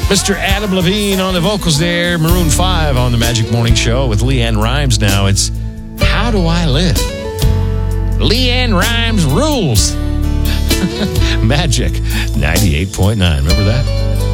Mr. Adam Levine on the vocals there. Maroon 5 on the Magic Morning Show with Leanne Rimes now. It's How Do I Live? Leanne Rimes rules. Magic 98.9. Remember that?